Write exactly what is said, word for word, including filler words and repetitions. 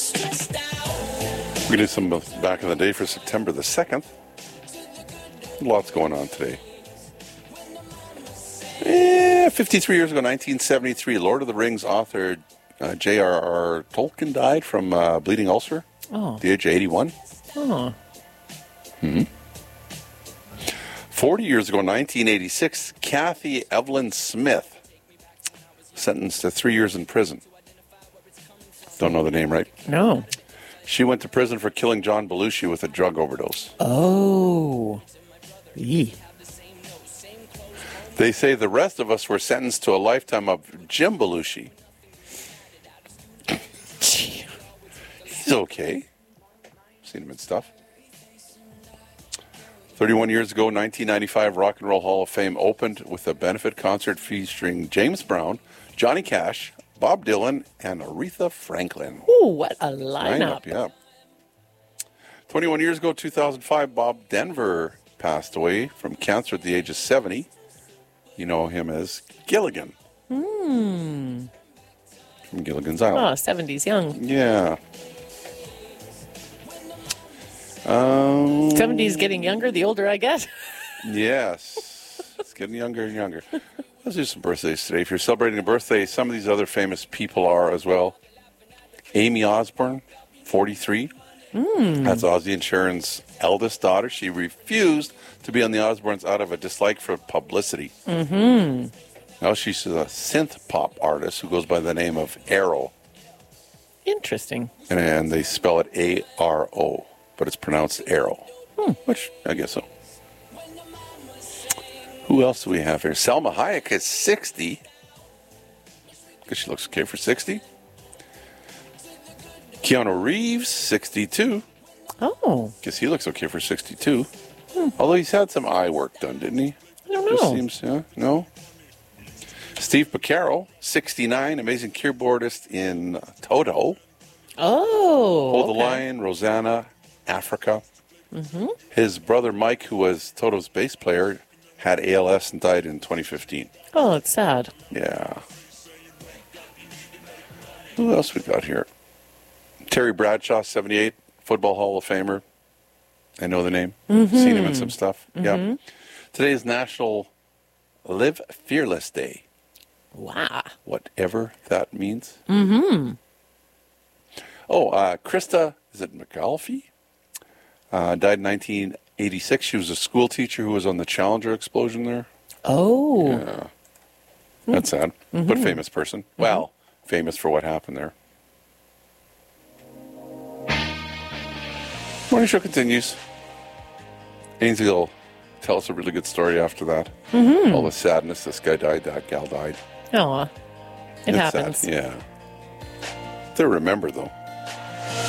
We do some back in the day for September the second. Lots going on today. Eh, fifty-three years ago, nineteen seventy-three, Lord of the Rings author uh, J R R Tolkien died from uh, bleeding ulcer Oh. at the age of eighty-one. Oh. Hmm. forty years ago, nineteen eighty-six, Kathy Evelyn Smith sentenced to three years in prison. Don't know the name, right? No. She went to prison for killing John Belushi with a drug overdose. Oh. Yee. They say the rest of us were sentenced to a lifetime of Jim Belushi. He's okay. Seen him in stuff. thirty-one years ago, nineteen ninety-five, Rock and Roll Hall of Fame opened with a benefit concert featuring James Brown, Johnny Cash, Bob Dylan, and Aretha Franklin. Ooh, what a lineup. Lineup, yeah. twenty-one years ago, two thousand five, Bob Denver passed away from cancer at the age of seventy. You know him as Gilligan. Hmm. From Gilligan's Island. Oh, seventies young. Yeah. Um, seventies getting younger the older I get. Yes. It's getting younger and younger. Let's do some birthdays today. If you're celebrating a birthday, some of these other famous people are as well. Amy Osborne, forty-three. Mm. That's Ozzy and Sharon's eldest daughter. She refused to be on the Osbournes out of a dislike for publicity. Mm-hmm. Now she's a synth pop artist who goes by the name of Arrow. Interesting. And, and they spell it A R O, but it's pronounced Arrow, hmm. which I guess so. Who else do we have here? Selma Hayek is sixty. Because she looks okay for sixty. Keanu Reeves, sixty-two. Oh. Guess he looks okay for sixty-two. Hmm. Although he's had some eye work done, didn't he? I don't know. Just seems, yeah, no. Steve Picaro, sixty-nine, amazing keyboardist in Toto. Oh. Hold the okay. Line, Rosanna, Africa. Mm-hmm. His brother Mike, who was Toto's bass player, had A L S and died in twenty fifteen. Oh, it's sad. Yeah. Who else we got here? Terry Bradshaw, seventy-eight, Football Hall of Famer. I know the name. Mm-hmm. Seen him in some stuff. Mm-hmm. Yeah. Today is National Live Fearless Day. Wow. Whatever that means. Mm-hmm. Oh, uh, Krista, is it McAuliffe? Uh, died in nineteen eighty-six. She was a school teacher who was on the Challenger explosion there. Oh. Yeah. That's sad. Mm-hmm. But famous person. Mm-hmm. Well, famous for what happened there. Morning show continues. Ainsley will tell us a really good story after that. Mm-hmm. All the sadness. This guy died. That gal died. Oh, it it's happens. Sad. Yeah. They're remembered, though.